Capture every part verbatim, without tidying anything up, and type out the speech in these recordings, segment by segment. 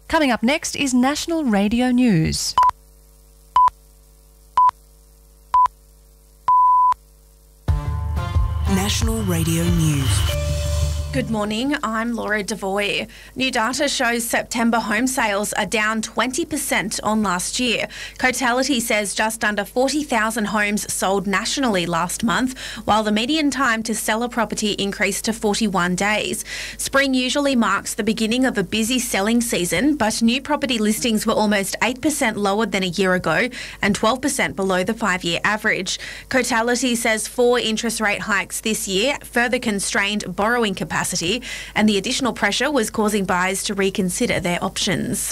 Coming up next is National Radio News. National Radio News. Good morning, I'm Laura Devoy. New data shows September home sales are down twenty percent on last year. Cotality says just under forty thousand homes sold nationally last month, while the median time to sell a property increased to forty-one days. Spring usually marks the beginning of a busy selling season, but new property listings were almost eight percent lower than a year ago and twelve percent below the five-year average. Cotality says four interest rate hikes this year further constrained borrowing capacity, and the additional pressure was causing buyers to reconsider their options.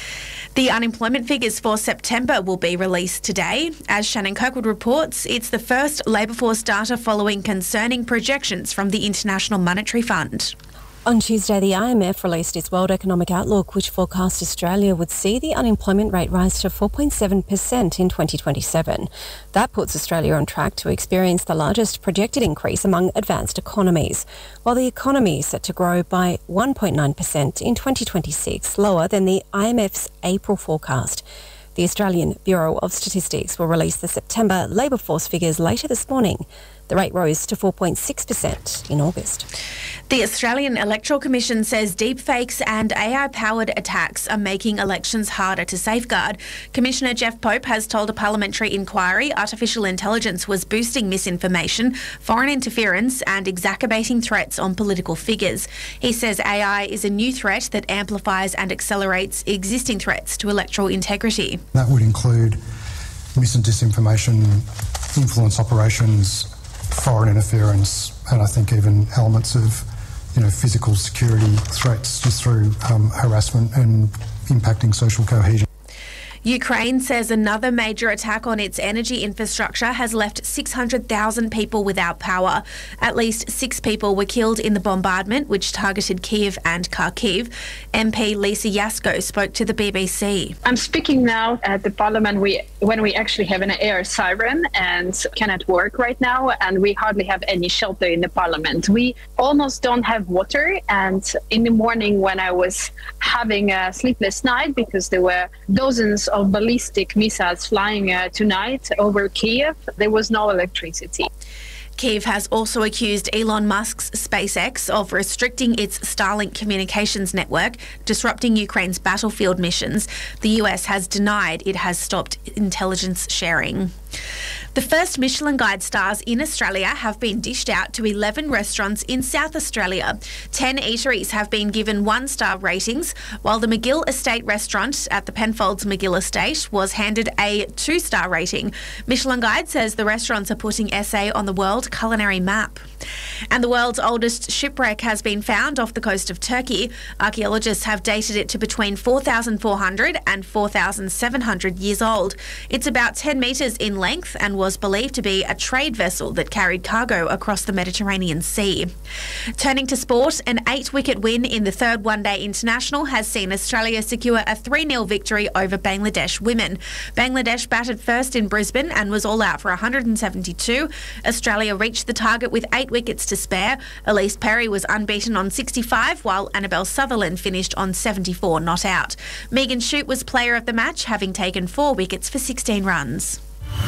The unemployment figures for September will be released today. As Shannon Kirkwood reports, it's the first labour force data following concerning projections from the International Monetary Fund. On Tuesday, the I M F released its World Economic Outlook, which forecast Australia would see the unemployment rate rise to four point seven percent in twenty twenty-seven. That puts Australia on track to experience the largest projected increase among advanced economies, while the economy is set to grow by one point nine percent in twenty twenty-six, lower than the I M F's April forecast. The Australian Bureau of Statistics will release the September labour force figures later this morning. The rate rose to four point six percent in August. The Australian Electoral Commission says deepfakes and A I-powered attacks are making elections harder to safeguard. Commissioner Jeff Pope has told a parliamentary inquiry artificial intelligence was boosting misinformation, foreign interference and exacerbating threats on political figures. He says A I is a new threat that amplifies and accelerates existing threats to electoral integrity. That would include mis and disinformation, influence operations, foreign interference, and I think even elements of, you know, physical security threats just through um, harassment and impacting social cohesion. Ukraine says another major attack on its energy infrastructure has left six hundred thousand people without power. At least six people were killed in the bombardment, which targeted Kyiv and Kharkiv. M P Lisa Yasko spoke to the B B C. I'm speaking now at the Parliament we, when we actually have an air siren and cannot work right now, and we hardly have any shelter in the Parliament. We almost don't have water, and in the morning when I was having a sleepless night because there were dozens of ballistic missiles flying uh, tonight over Kyiv, there was no electricity. Kyiv has also accused Elon Musk's SpaceX of restricting its Starlink communications network, disrupting Ukraine's battlefield missions. The U S has denied it has stopped intelligence sharing. The first Michelin Guide stars in Australia have been dished out to eleven restaurants in South Australia. ten eateries have been given one-star ratings, while the McGill Estate restaurant at the Penfolds McGill Estate was handed a two-star rating. Michelin Guide says the restaurants are putting S A on the world culinary map. And the world's oldest shipwreck has been found off the coast of Turkey. Archaeologists have dated it to between four thousand four hundred and four thousand seven hundred years old. It's about ten metres in length and was believed to be a trade vessel that carried cargo across the Mediterranean Sea. Turning to sport, an eight-wicket win in the third one-day international has seen Australia secure a three nil victory over Bangladesh women. Bangladesh batted first in Brisbane and was all out for one hundred seventy-two. Australia reached the target with eight wickets to spare. Elise Perry was unbeaten on sixty-five, while Annabelle Sutherland finished on seventy-four not out. Megan Shute was player of the match, having taken four wickets for sixteen runs.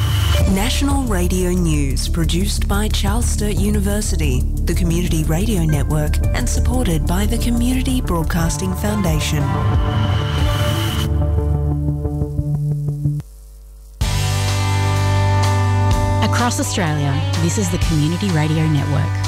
National Radio News, produced by Charles Sturt University, the Community Radio Network, and supported by the Community Broadcasting Foundation. Across Australia, this is the Community Radio Network.